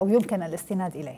أو يمكن الاستناد إليه؟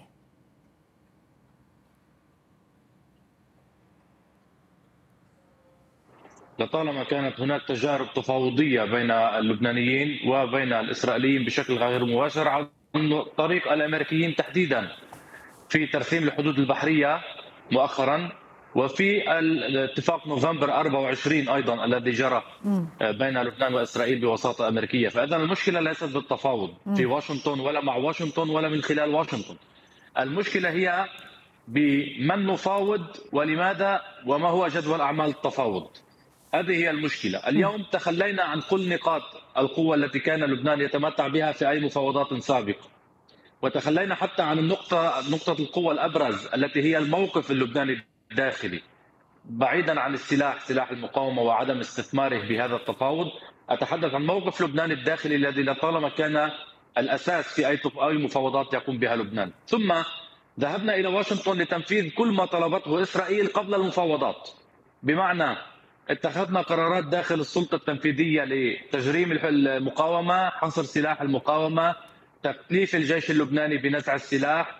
لطالما كانت هناك تجارب تفاوضية بين اللبنانيين وبين الإسرائيليين بشكل غير مباشر عن طريق الأمريكيين تحديدا في ترسيم الحدود البحرية مؤخرا، وفي اتفاق نوفمبر 24 أيضا الذي جرى بين لبنان وإسرائيل بوساطة أمريكية. فإذا المشكلة ليست بالتفاوض في واشنطن ولا مع واشنطن ولا من خلال واشنطن. المشكلة هي بمن نفاوض ولماذا وما هو جدول أعمال التفاوض. هذه هي المشكلة. اليوم تخلينا عن كل نقاط القوة التي كان لبنان يتمتع بها في أي مفاوضات سابقة، وتخلينا حتى عن نقطة القوة الأبرز التي هي الموقف اللبناني الداخلي، بعيدا عن سلاح المقاومة وعدم استثماره بهذا التفاوض. أتحدث عن موقف لبنان الداخلي الذي لطالما كان الأساس في أي مفاوضات يقوم بها لبنان. ثم ذهبنا إلى واشنطن لتنفيذ كل ما طلبته إسرائيل قبل المفاوضات، بمعنى اتخذنا قرارات داخل السلطة التنفيذية لتجريم المقاومة، حصر سلاح المقاومة، تكليف الجيش اللبناني بنزع السلاح،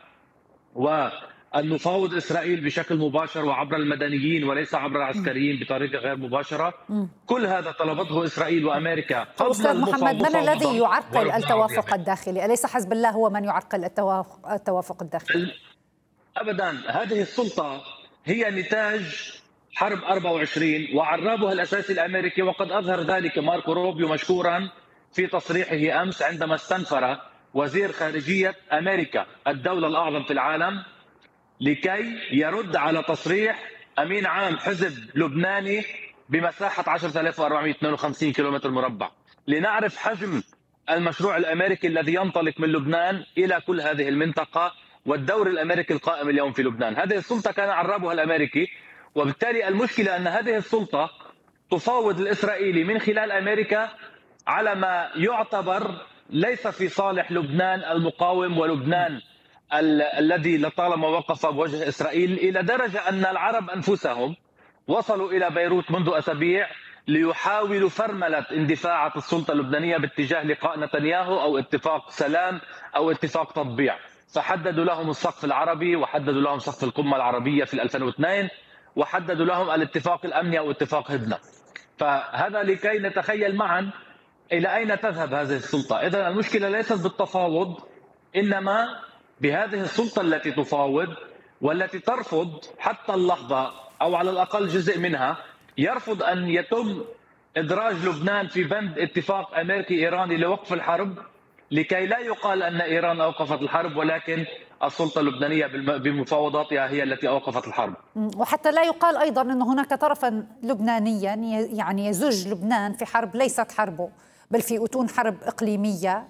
وأن نفاوض إسرائيل بشكل مباشر وعبر المدنيين وليس عبر العسكريين بطريقة غير مباشرة. كل هذا طلبته إسرائيل وأمريكا قبل أستاذ محمد، من الذي يعرقل التوافق يعني. الداخلي؟ أليس حزب الله هو من يعرقل التوافق الداخلي؟ أبدا، هذه السلطة هي نتاج حرب 24 وعرابها الأساسي الأمريكي، وقد أظهر ذلك ماركو روبيو مشكورا في تصريحه أمس عندما استنفر وزير خارجية أمريكا الدولة الأعظم في العالم لكي يرد على تصريح أمين عام حزب لبناني بمساحة 10452 كيلومتر مربع، لنعرف حجم المشروع الأمريكي الذي ينطلق من لبنان إلى كل هذه المنطقة والدور الأمريكي القائم اليوم في لبنان. هذه السلطة كان عرابها الأمريكي، وبالتالي المشكلة أن هذه السلطة تفاوض الإسرائيلي من خلال أمريكا على ما يعتبر ليس في صالح لبنان المقاوم ولبنان الذي لطالما وقف بوجه إسرائيل، إلى درجة أن العرب أنفسهم وصلوا إلى بيروت منذ أسابيع ليحاولوا فرملة اندفاعات السلطة اللبنانية باتجاه لقاء نتنياهو أو اتفاق سلام أو اتفاق تطبيع. فحددوا لهم السقف العربي، وحددوا لهم سقف القمة العربية في 2002، وحددوا لهم الاتفاق الأمني أو اتفاق هدنة. فهذا لكي نتخيل معا إلى أين تذهب هذه السلطة. إذن المشكلة ليست بالتفاوض، إنما بهذه السلطة التي تفاوض والتي ترفض حتى اللحظة، أو على الأقل جزء منها يرفض أن يتم إدراج لبنان في بند اتفاق أمريكي إيراني لوقف الحرب، لكي لا يقال أن إيران أوقفت الحرب، ولكن السلطة اللبنانية بمفاوضاتها هي التي أوقفت الحرب. وحتى لا يقال أيضا أن هناك طرفا لبنانيا يعني يزج لبنان في حرب ليست حربه، بل في أتون حرب إقليمية،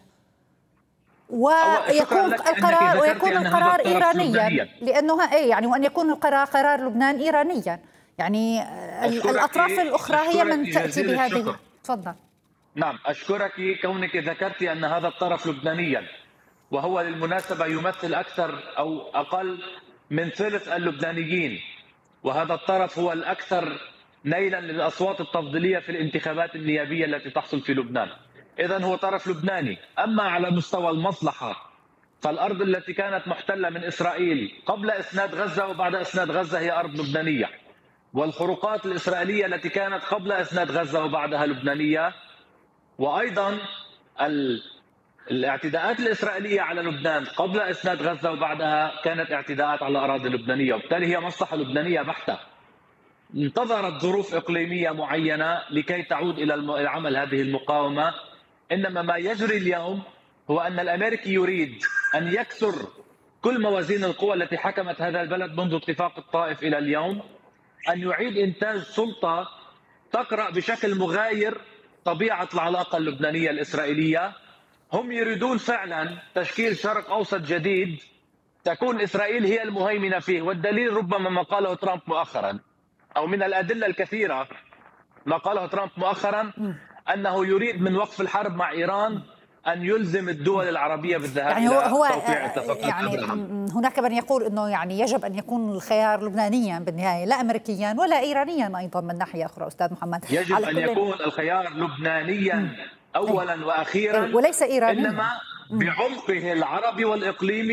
ويكون القرار إيرانيا، لأنه يعني وأن يكون قرار لبنان إيرانيا، يعني الأطراف الأخرى هي من تأتي بهذه. تفضل. نعم، أشكرك كونك ذكرت أن هذا الطرف لبنانيا، وهو بالمناسبة يمثل أكثر أو أقل من ثلث اللبنانيين، وهذا الطرف هو الأكثر نيلا للأصوات التفضيلية في الانتخابات النيابية التي تحصل في لبنان. إذن هو طرف لبناني. أما على مستوى المصلحة، فالأرض التي كانت محتلة من إسرائيل قبل إسناد غزة وبعد إسناد غزة هي أرض لبنانية، والخروقات الإسرائيلية التي كانت قبل إسناد غزة وبعدها لبنانية، وأيضا الاعتداءات الإسرائيلية على لبنان قبل إسناد غزة وبعدها كانت اعتداءات على أراضي لبنانية، وبالتالي هي مصلحة لبنانية بحتة. انتظرت ظروف إقليمية معينة لكي تعود إلى عمل هذه المقاومة. إنما ما يجري اليوم هو أن الأمريكي يريد أن يكسر كل موازين القوى التي حكمت هذا البلد منذ اتفاق الطائف إلى اليوم، أن يعيد إنتاج سلطة تقرأ بشكل مغاير طبيعة العلاقة اللبنانية الإسرائيلية. هم يريدون فعلا تشكيل شرق أوسط جديد تكون إسرائيل هي المهيمنة فيه، والدليل ربما ما قاله ترامب مؤخرا، أو من الأدلة الكثيرة ما قاله ترامب مؤخرا، أنه يريد من وقف الحرب مع إيران أن يلزم الدول العربية بالذهاب يعني إلى توقيع اتفاقات. يعني هناك من يقول أنه يعني يجب أن يكون الخيار لبنانيا بالنهاية، لا أمريكيا ولا إيرانيا أيضا من ناحية أخرى. أستاذ محمد، يجب أن يكون الخيار لبنانيا أولا وأخيرا وليس إيرانيا. إنما بعمقه العربي والإقليمي